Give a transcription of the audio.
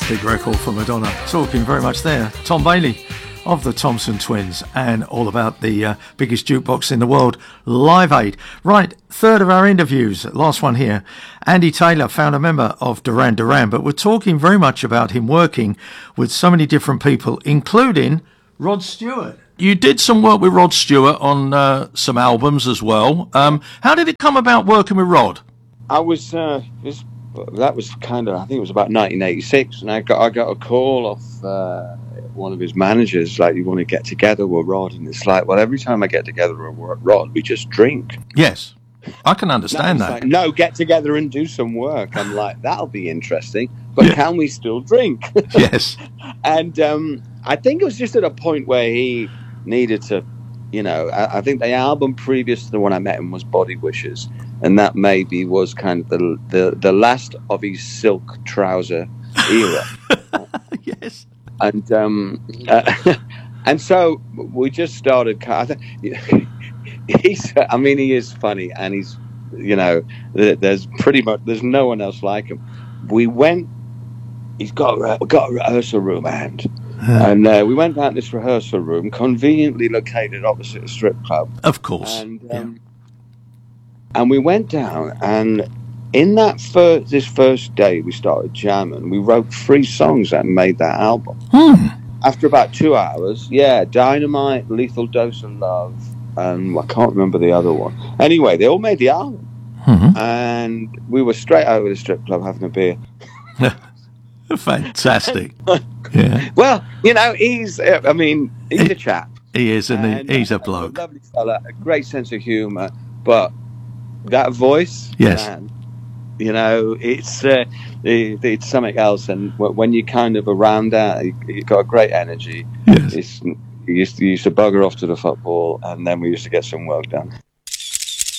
Big record for Madonna. Talking very much there. Tom Bailey of the Thompson Twins, and all about the biggest jukebox in the world, Live Aid. Right, third of our interviews, last one here. Andy Taylor, founder member of Duran Duran, but we're talking very much about him working with so many different people, including Rod Stewart. You did some work with Rod Stewart on some albums as well. How did it come about working with Rod? That was kind of, I think it was about 1986, and I got a call off one of his managers, like, you want to get together with Rod? And it's like, well, every time I get together with Rod, we just drink. Yes, I can understand that. Like, no, get together and do some work. I'm like, that'll be interesting, but can we still drink? Yes. And I think it was just at a point where he needed to, I think the album previous to the one I met him was Body Wishes, and that maybe was kind of the last of his silk trouser era. Yes. And and so we just started. He is funny, and he's, there's no one else like him. We went. He's got a rehearsal room, and we went down this rehearsal room, conveniently located opposite a strip club. Of course. And we went down, and in that this first day we started jamming. We wrote 3 songs and made that album. After about 2 hours, Dynamite, Lethal Dose of Love, and I can't remember the other one. Anyway, they all made the album. And we were straight out of the strip club having a beer. Fantastic. Yeah. Well, he's a chap. He is, and he's a bloke. A lovely fella, a great sense of humour, but that voice, yes, man, it's something else. And when you kind of around that, you got a great energy. Yes. You used to bugger off to the football, and then we used to get some work done.